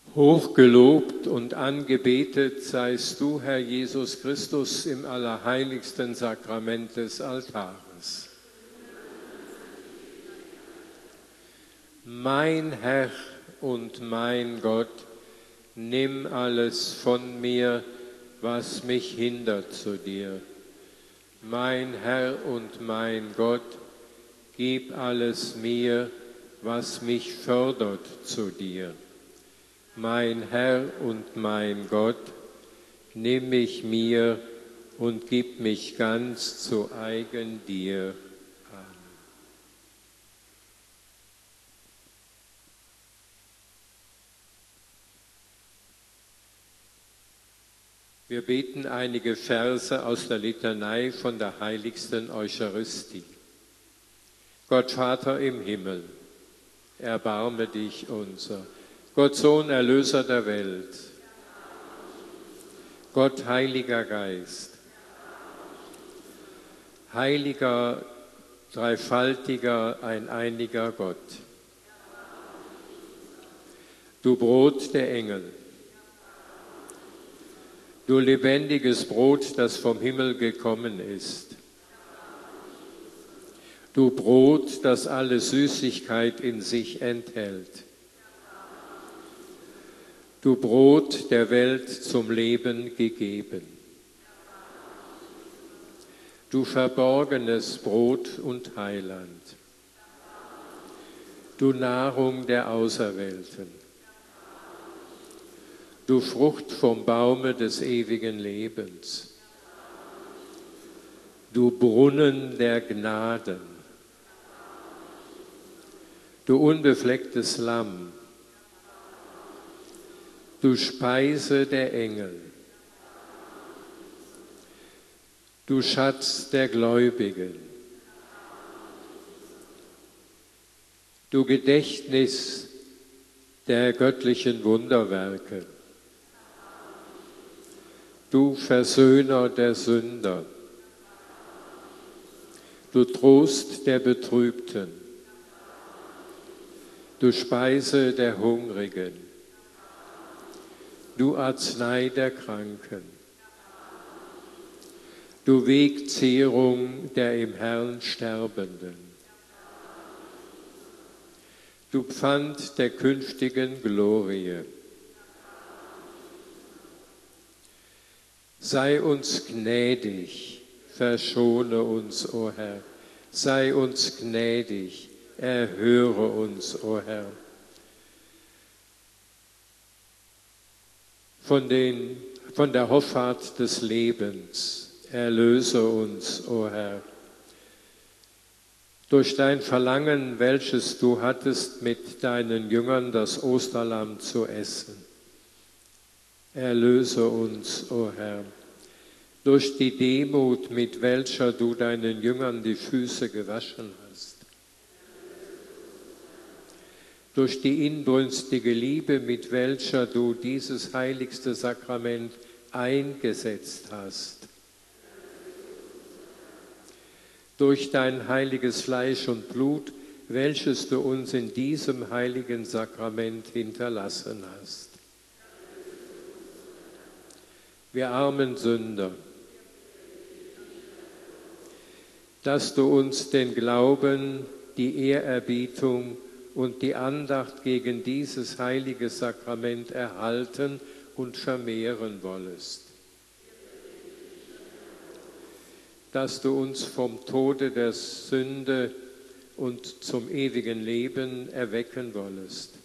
Hochgelobt und angebetet seist du, Herr Jesus Christus, im allerheiligsten Sakrament des Altares. Mein Herr und mein Gott, nimm alles von mir, was mich hindert zu dir. Mein Herr und mein Gott, gib alles mir, was mich fördert zu dir. Mein Herr und mein Gott, nimm mich mir und gib mich ganz zu eigen dir. Amen. Wir beten einige Verse aus der Litanei von der heiligsten Eucharistie. Gott Vater im Himmel, erbarme dich unser. Gott Sohn, Erlöser der Welt, Gott Heiliger Geist, Heiliger, dreifaltiger, einiger Gott, du Brot der Engel, du lebendiges Brot, das vom Himmel gekommen ist, du Brot, das alle Süßigkeit in sich enthält, du Brot der Welt zum Leben gegeben. Du verborgenes Brot und Heiland. Du Nahrung der Auserwählten. Du Frucht vom Baume des ewigen Lebens. Du Brunnen der Gnaden. Du unbeflecktes Lamm. Du Speise der Engel, du Schatz der Gläubigen, du Gedächtnis der göttlichen Wunderwerke, du Versöhner der Sünder, du Trost der Betrübten, du Speise der Hungrigen, du Arznei der Kranken, du Wegzehrung der im Herrn Sterbenden, du Pfand der künftigen Glorie. Sei uns gnädig, verschone uns, o Herr. Sei uns gnädig, erhöre uns, o Herr. Von der Hoffart des Lebens, erlöse uns, o Herr. Durch dein Verlangen, welches du hattest, mit deinen Jüngern das Osterlamm zu essen. Erlöse uns, o Herr. Durch die Demut, mit welcher du deinen Jüngern die Füße gewaschen hast. Durch die inbrünstige Liebe, mit welcher du dieses heiligste Sakrament eingesetzt hast. Durch dein heiliges Fleisch und Blut, welches du uns in diesem heiligen Sakrament hinterlassen hast. Wir armen Sünder, dass du uns den Glauben, die Ehrerbietung und die Andacht gegen dieses heilige Sakrament erhalten und vermehren wollest. Dass du uns vom Tode der Sünde und zum ewigen Leben erwecken wollest.